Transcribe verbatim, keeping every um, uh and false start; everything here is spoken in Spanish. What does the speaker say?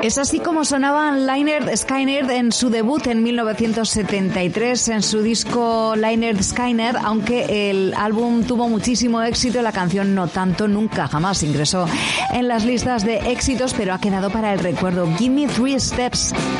Es así como sonaban Lynyrd Skynyrd en su debut en mil novecientos setenta y tres en su disco Lynyrd Skynyrd, aunque el álbum tuvo muchísimo éxito, la canción no tanto, nunca jamás ingresó en las listas de éxitos, pero ha quedado para el recuerdo. Give Me Three Steps.